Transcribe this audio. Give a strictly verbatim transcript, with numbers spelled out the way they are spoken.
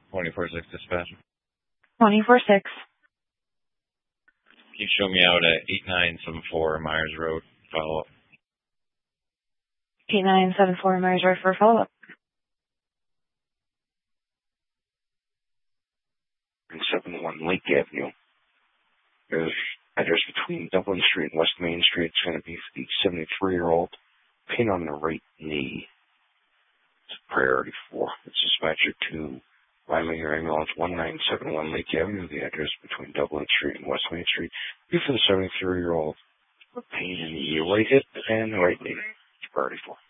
twenty-four six dispatch. twenty-four six. Can you show me out at eight nine seven four Myers Road, follow-up? eight nine seven four Myers Road for follow-up. seven one Lake Avenue. There's address between Dublin Street and West Main Street. It's going to be for the seventy-three-year-old. Pain on the right knee. It's a priority four. It's dispatcher to Wyoming Ambulance one nine seven one Lake Avenue. The address between Dublin Street and West Main Street. Be for the seventy-three-year-old. Pain in the right hip and the right knee. It's priority four.